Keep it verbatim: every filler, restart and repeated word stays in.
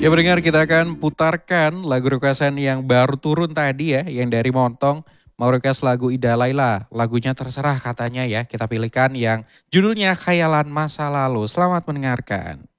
Ya pendengar, kita akan putarkan lagu requestan yang baru turun tadi ya, yang dari Montong. Mau request lagu Ida Laila, lagunya terserah katanya ya. Kita pilihkan yang judulnya Khayalan Masa Lalu. Selamat mendengarkan.